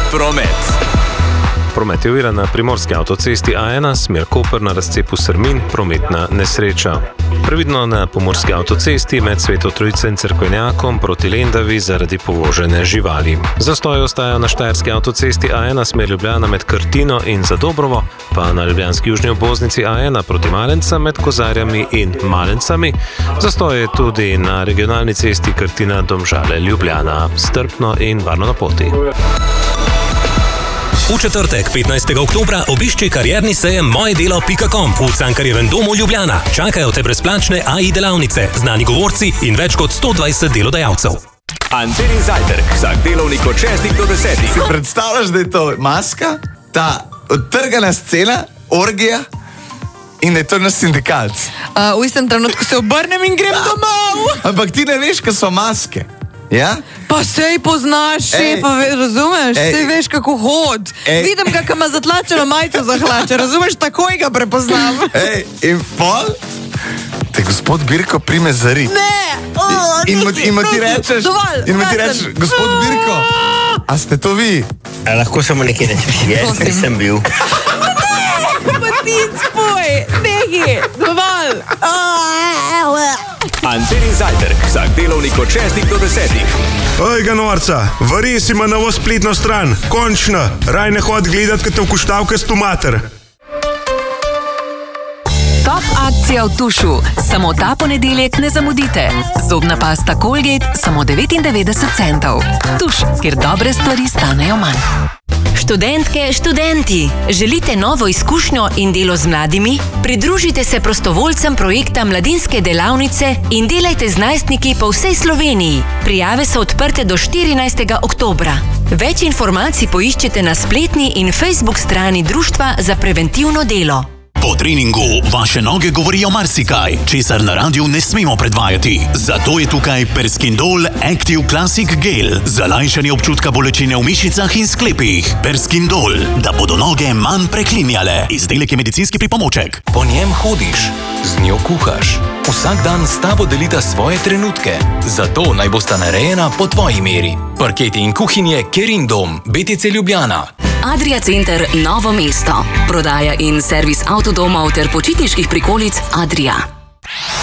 promet. Promet je oviran na primorski avtocesti A1, smer Koper na razcepu Srmin, prometna nesreča. Previdno na pomorski avtocesti med Sveto Trojico in Cerkvenjakom proti Lendavi zaradi povožene živali. Zastoji ostajajo na štajerski avtocesti A1 smer Ljubljana med Krtino in Zadobrovo, pa na ljubljanski južni obvoznici A1 proti Malencam med Kozarjami in Malencami. Zastoj je tudi na regionalni cesti Krtina-Domžale-Ljubljana. Strpno in varno na poti. V četrtek, 15. oktobra, obišči karierni sejem mojedelo.com v Cankarjevem domu Ljubljana. Čakajo te brezplačne AI delavnice, znani govorci in več kot 120 delodajalcev. Antenin zajtrk, vsak delovnik od 6 do 10. Si predstavljaš, da je to maska, ta odtrgana scena, orgija in da je to naš sindikalc? V istem trenutku se obrnem in grem domov. Ampak ti ne veš, kaj so maske. Ja? Pa sej poznaš šefa, razumeš? Sej veš, kako hod. Vidim ga, ko ima zatlačeno majico za hlače, razumeš? Takoj ga prepoznam. In pol te gospod Birko prime zari. Ne! In mu ti rečeš, gospod Birko, a ste to vi? Lahko samo nekaj rečeš, jaz nisem bil. Matic, poj, nehi, dovolj. Antenin zajtrk, vsak delovnik od 6 do 10. Ojga norca, vari si ima novo spletno stran, končno, raj ne hod gledat, kad te vkuštavke stu mater. Top akcija v Tušu. Samo ta ponedeljek ne zamudite. Zobna pasta Colgate samo 99 centov. Tuš, kjer dobre stvari stanejo manj. Študentke, študenti, želite novo izkušnjo in delo z mladimi? Pridružite se prostovoljcem projekta Mladinske delavnice in delajte z najstniki po vsej Sloveniji. Prijave so odprte do 14. oktobra. Več informacij poiščete na spletni in Facebook strani Društva za preventivno delo. Po treningu vaše noge govorijo marsikaj, česar na radiju ne smemo predvajati. Zato je tukaj Perskindol Active Classic Gel za lajšanje občutka bolečine v mišicah in sklepih. Perskindol, da bodo noge manj preklinjale. Izdelek je medicinski pripomoček. Po njem hodiš, z njo kuhaš. Vsak dan s tabo delita svoje trenutke. Zato naj bosta narejena po tvoji meri. Parketi in kuhinje Kerindom, BTC Ljubljana. Adria Center Novo mesto. Prodaja in servis avtodomov ter počitniških prikolic Adria.